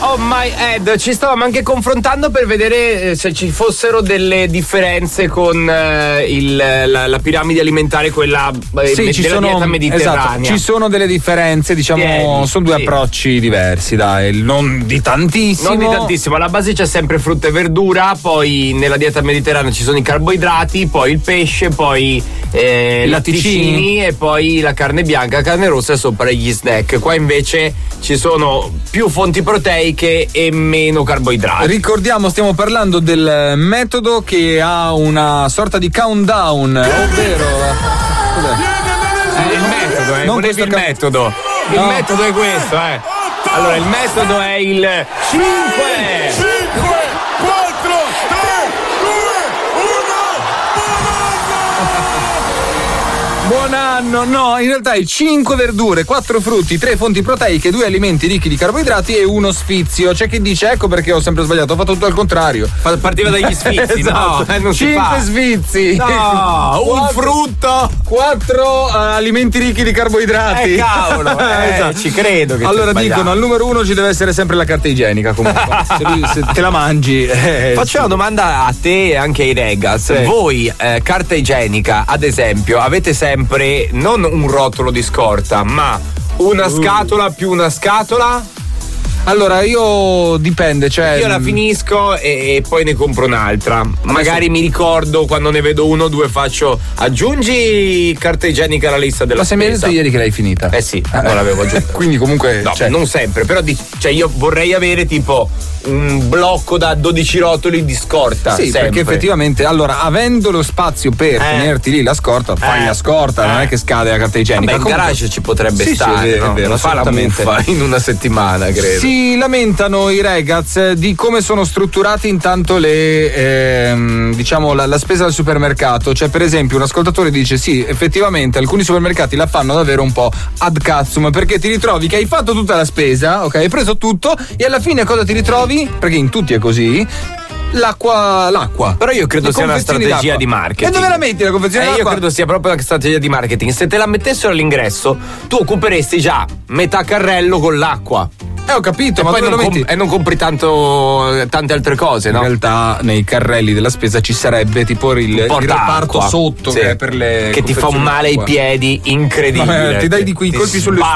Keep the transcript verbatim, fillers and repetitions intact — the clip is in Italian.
on my head. Ci stavamo anche confrontando per vedere se ci fossero delle differenze con eh, il, la, la piramide alimentare, quella eh, sì, della ci sono, dieta mediterranea. Esatto, ci sono delle differenze, diciamo, Tieni, sono due sì. approcci diversi, dai, non di tantissimo. Non di tantissimo, alla base c'è sempre frutta e verdura, poi nella dieta mediterranea ci sono i carboidrati, poi il pesce, poi eh, I latticini, latticini e poi la carne bianca, carne rossa e sopra gli snack. Qua invece ci sono più fonti proteiche e meno carboidrati. Ricordiamo, stiamo parlando del metodo che ha una sorta di countdown, ovvero Eh, il metodo, eh, Non volevi questo il ca- metodo. Il No. metodo è questo, eh. Allora, il metodo è il cinque. buon anno. No, in realtà è cinque verdure, quattro frutti, tre fonti proteiche, due alimenti ricchi di carboidrati e uno sfizio. C'è chi dice ecco perché ho sempre sbagliato, ho fatto tutto al contrario. Partiva dagli sfizi, Esatto. no, eh, non si cinque fa. sfizi. No, un Quattro- frutto. Quattro uh, alimenti ricchi di carboidrati. Eh, cavolo, eh, Esatto. ci credo che allora c'è dicono sbagliato. al numero uno ci deve essere sempre la carta igienica comunque. se, lui- se te la mangi eh, Faccio una domanda a te e anche ai Regas. Sì. Voi, eh, carta igienica, ad esempio, avete sempre non un rotolo di scorta, ma una scatola più una scatola? allora io dipende, cioè Io la finisco e, e poi ne compro un'altra. Magari mi ricordo quando ne vedo uno o due, faccio aggiungi carta igienica alla lista della ma se mi hai spesa. detto ieri che l'hai finita. Eh sì, non l'avevo aggiunta. Quindi comunque No, cioè, non sempre, però di- cioè io vorrei avere tipo un blocco da dodici rotoli di scorta. sì, sempre. perché effettivamente, allora, avendo lo spazio per Eh. tenerti lì la scorta, fai Eh. la scorta, non Eh. è che scade la carta igienica. Vabbè, in Comunque- garage ci potrebbe Sì, sì, stare, è vero, no? è vero, Non fa la assolutamente. muffa in una settimana, credo. Si lamentano i ragazzi di come sono strutturati intanto le ehm, diciamo la, la spesa al supermercato. Cioè, per esempio, un ascoltatore dice sì, effettivamente alcuni supermercati la fanno davvero un po' ad cazzo, perché ti ritrovi che hai fatto tutta la spesa, ok, hai preso tutto e alla fine cosa ti ritrovi? Perché in tutti è così. L'acqua, l'acqua. Però io credo Le sia una confezioni strategia d'acqua. di marketing. E dove la metti la confezione Eh, io d'acqua? credo sia proprio una strategia di marketing. Se te la mettessero all'ingresso, tu occuperesti già metà carrello con l'acqua. Eh, ho capito, E ma poi dove non, lo com- metti? e non compri tanto tante altre cose, In no? realtà nei carrelli della spesa ci sarebbe tipo il, il Porta reparto acqua. sotto Sì. che è per le che ti fa un confezioni male ai d'acqua. piedi incredibile. Vabbè, ti dai di quei Ti colpi sulle sbatti